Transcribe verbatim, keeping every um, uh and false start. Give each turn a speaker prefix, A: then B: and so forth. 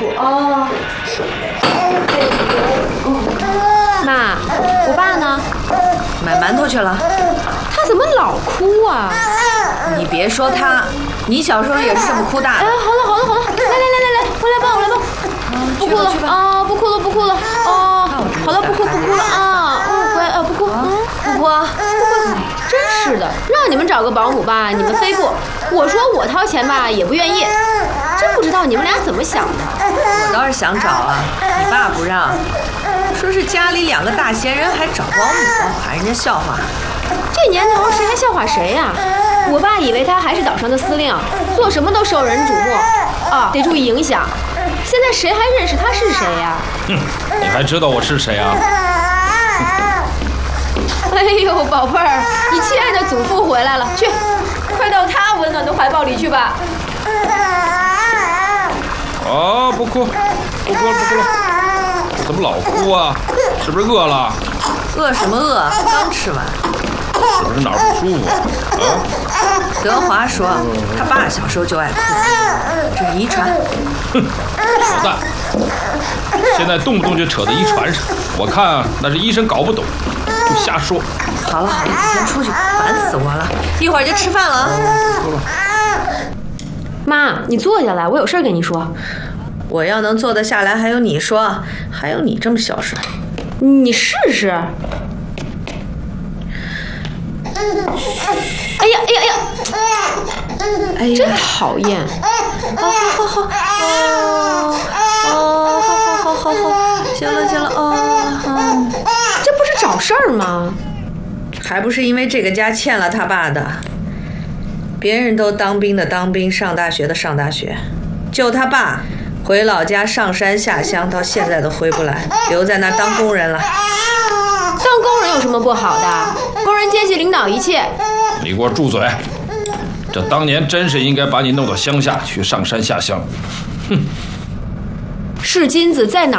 A: 苦哦。妈，我爸呢？
B: 买馒头去了。
A: 他怎么老哭啊？
B: 你别说他，你小时候也是这么哭大的。
A: 哎，好了好了好了，来来来来来，我来抱我来抱。不哭了啊，不哭了不哭了哦。好了，不哭不哭了啊，嗯，乖啊，不哭，嗯，
B: 不哭不哭。
A: 真是的，让你们找个保姆吧，你们非不。我说我掏钱吧，也不愿意。真不知道你们俩怎么想的。
B: 我倒是想找啊，你爸不让，说是家里两个大闲人还找保姆，怕人家笑话。
A: 这年头谁还笑话谁呀、啊？我爸以为他还是岛上的司令，做什么都受人瞩目啊，得注意影响。现在谁还认识他是谁呀、啊？
C: 哼，你还知道我是谁啊？
A: 哎呦，宝贝儿，你亲爱的祖父回来了，去，快到他温暖的怀抱里去吧。
C: 啊，不哭，不哭了，不哭了。怎么老哭啊？是不是饿了？
B: 饿什么饿？刚吃完。
C: 是不是哪儿不舒服啊？
B: 德华说，他爸小时候就爱哭，这是遗传。
C: 哼，扯淡！现在动不动就扯到遗传上，我看那是医生搞不懂，就瞎说。
B: 好了好了，你先出去，烦死我了！一会儿就吃饭了啊。
A: 妈，你坐下来，我有事跟你说。
B: 我要能坐得下来，还有你说，还有你这么孝顺。
A: 你试试。哎呀哎呀哎呀！哎呀，真讨厌！
B: 好好好好哦哦，好好好好好，行了行了哦。
A: 这不是找事儿吗？
B: 还不是因为这个家欠了他爸的。别人都当兵的当兵，上大学的上大学，就他爸回老家上山下乡，到现在都回不来，留在那儿当工人了。
A: 当工人有什么不好的？工人阶级领导一切。
C: 你给我住嘴！这当年真是应该把你弄到乡下去上山下乡。哼！
A: 是金子在哪